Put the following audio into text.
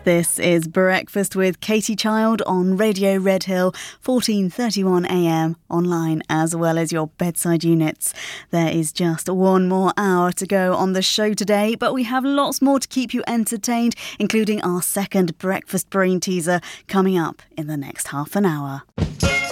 This is Breakfast with Katie Child on Radio Redhill, 14:31 a.m, online as well as your bedside units. There is just one more hour to go on the show today, but we have lots more to keep you entertained, including our second Breakfast Brain teaser coming up in the next half an hour.